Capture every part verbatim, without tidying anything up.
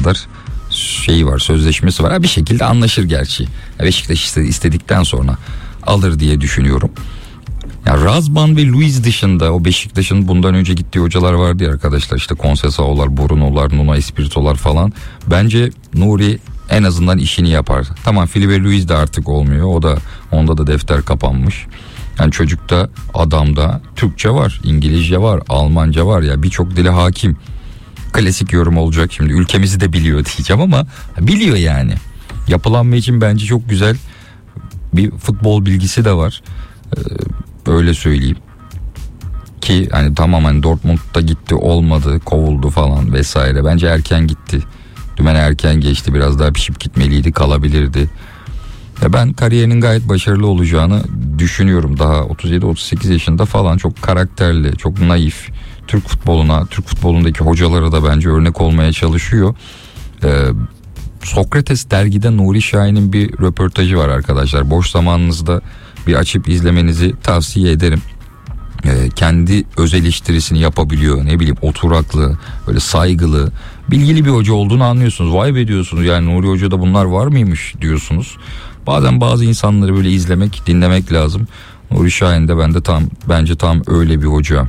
kadar şeyi var, sözleşmesi var. Ha, bir şekilde anlaşır gerçi. Beşiktaş işte istedikten sonra alır diye düşünüyorum. Ya Razban ve Luiz dışında o Beşiktaş'ın bundan önce gittiği hocalar vardı ya arkadaşlar, işte Conceição'lar, Bruno'lar, Nuno Espirito'lar falan. Bence Nuri en azından işini yapar. Tamam, Filipe Luiz de artık olmuyor. O da, onda da defter kapanmış. Yani çocukta, adamda Türkçe var, İngilizce var, Almanca var, ya birçok dile hakim. Klasik yorum olacak şimdi, ülkemizi de biliyor diyeceğim ama biliyor yani. Yapılanma için bence çok güzel bir futbol bilgisi de var. Ee, öyle söyleyeyim. Ki hani tamam, hani Dortmund'da gitti, olmadı, kovuldu falan vesaire. Bence erken gitti. Dümene erken geçti. Biraz daha pişip gitmeliydi, kalabilirdi. Ya ben kariyerinin gayet başarılı olacağını düşünüyorum. Daha otuz yedi otuz sekiz yaşında falan, çok karakterli, çok naif. Türk futboluna, Türk futbolundaki hocalara da bence örnek olmaya çalışıyor. Ee, Sokrates dergide Nuri Şahin'in bir röportajı var arkadaşlar. Boş zamanınızda bir açıp izlemenizi tavsiye ederim. Ee, kendi öz eleştirisini yapabiliyor. Ne bileyim, oturaklı, böyle saygılı, bilgili bir hoca olduğunu anlıyorsunuz. Vay be diyorsunuz, yani Nuri Hoca'da bunlar var mıymış diyorsunuz. Bazen bazı insanları böyle izlemek, dinlemek lazım. Nuri Şahin de bende tam, bence tam öyle bir hoca.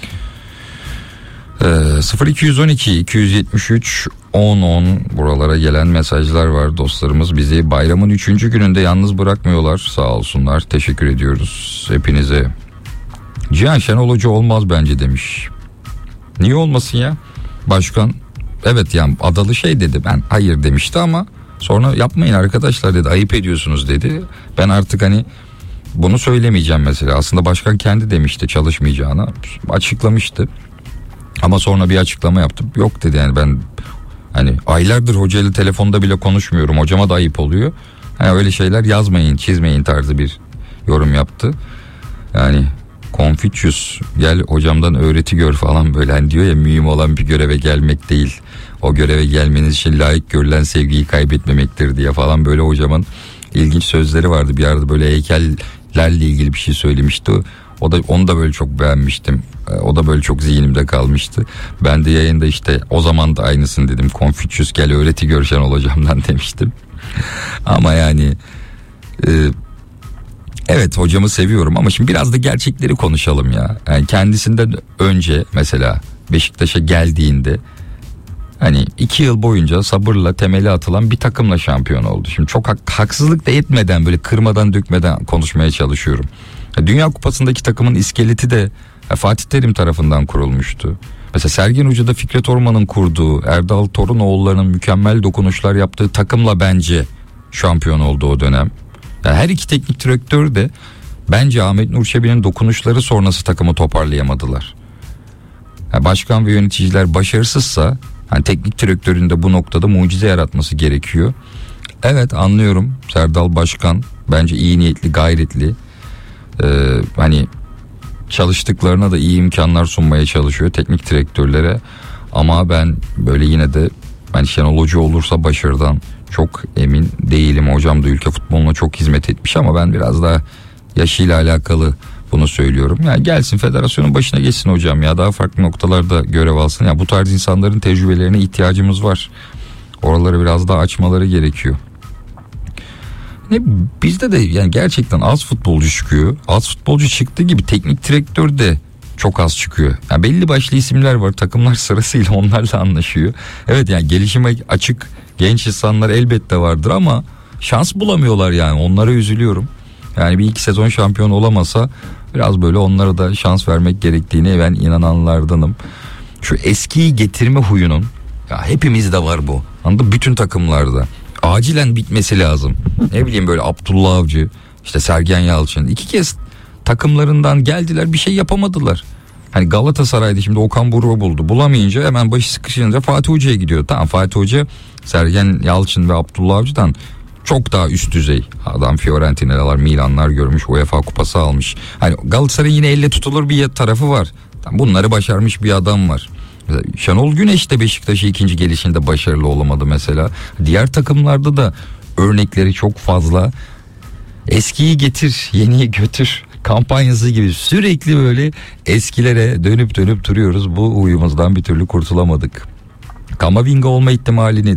Ee, sıfır iki on iki iki yetmiş üç on on buralara gelen mesajlar var. Dostlarımız bizi bayramın üçüncü gününde yalnız bırakmıyorlar, sağ olsunlar, teşekkür ediyoruz hepinize. Cihan Şenol Hoca olmaz bence demiş. Niye olmasın ya? Başkan, evet yani Adalı şey dedi, ben hayır demişti ama sonra yapmayın arkadaşlar dedi, ayıp ediyorsunuz dedi. Ben artık hani bunu söylemeyeceğim mesela. Aslında başkan kendi demişti çalışmayacağını, açıklamıştı. Ama sonra bir açıklama yaptım. Yok dedi, yani ben hani aylardır hocayla telefonda bile konuşmuyorum, hocama da ayıp oluyor. Yani öyle şeyler yazmayın, çizmeyin tarzı bir yorum yaptı. Yani Confucius, gel hocamdan öğreti gör falan, böyle hani diyor ya, mühim olan bir göreve gelmek değil, o göreve gelmeniz için layık görülen sevgiyi kaybetmemektir diye falan, böyle hocamın ilginç sözleri vardı. Bir arada böyle heykellerle ilgili bir şey söylemişti. O da, onu da böyle çok beğenmiştim. O da böyle çok zihnimde kalmıştı. Ben de yayında işte o zaman da aynısını dedim. Confucius, gel öğreti gör Şenol hocamdan demiştim. Ama yani e, evet, hocamı seviyorum ama şimdi biraz da gerçekleri konuşalım ya. Yani kendisinden önce mesela Beşiktaş'a geldiğinde hani iki yıl boyunca sabırla temeli atılan bir takımla şampiyon oldu. Şimdi çok hak, haksızlık da etmeden, böyle kırmadan dökmeden konuşmaya çalışıyorum. Dünya Kupası'ndaki takımın iskeleti de Fatih Terim tarafından kurulmuştu. Mesela Sergen Hoca'da Fikret Orman'ın kurduğu, Erdal Torunoğulları'nın mükemmel dokunuşlar yaptığı takımla bence şampiyon oldu o dönem. Yani her iki teknik direktör de bence Ahmet Nur Çebi'nin dokunuşları sonrası takımı toparlayamadılar. Yani başkan ve yöneticiler başarısızsa, hani teknik direktörün de bu noktada mucize yaratması gerekiyor. Evet, anlıyorum, Serdal Başkan bence iyi niyetli, gayretli. Ee, hani çalıştıklarına da iyi imkanlar sunmaya çalışıyor teknik direktörlere, ama ben böyle yine de hani Şenol Hoca olursa başarıdan çok emin değilim. Hocam da ülke futboluna çok hizmet etmiş ama ben biraz daha yaşıyla alakalı bunu söylüyorum. Yani gelsin, federasyonun başına geçsin hocam ya, daha farklı noktalarda görev alsın. Ya bu tarz insanların tecrübelerine ihtiyacımız var. Oraları biraz daha açmaları gerekiyor. Ne, bizde de yani gerçekten az futbolcu çıkıyor. Az futbolcu çıktığı gibi teknik direktör de çok az çıkıyor. Yani belli başlı isimler var, takımlar sırasıyla onlarla anlaşıyor. Evet, yani gelişime açık genç insanlar elbette vardır ama şans bulamıyorlar, yani onlara üzülüyorum. Yani bir iki sezon şampiyon olamasa biraz böyle onlara da şans vermek gerektiğine ben inananlardanım. Şu eskiyi getirme huyunun, ya hepimizde var bu. Anladın? Bütün takımlarda. Acilen bitmesi lazım. Ne bileyim, böyle Abdullah Avcı, işte Sergen Yalçın iki kez takımlarından geldiler, bir şey yapamadılar. Hani Galatasaray'da şimdi Okan Buruk'u buldu. Bulamayınca hemen başı sıkışınca Fatih Hoca'ya gidiyor. Tamam, Fatih Hoca Sergen Yalçın ve Abdullah Avcı'dan çok daha üst düzey. Adam Fiorentina'lar, Milanlar görmüş, UEFA kupası almış. Hani Galatasaray'ın yine elle tutulur bir tarafı var. Bunları başarmış bir adam var. Şenol Güneş de Beşiktaş'ı ikinci gelişinde başarılı olamadı mesela. Diğer takımlarda da örnekleri çok fazla. Eskiyi getir, yeniyi götür kampanyası gibi sürekli böyle eskilere dönüp dönüp duruyoruz. Bu huyumuzdan bir türlü kurtulamadık. Kamavinga olma ihtimalini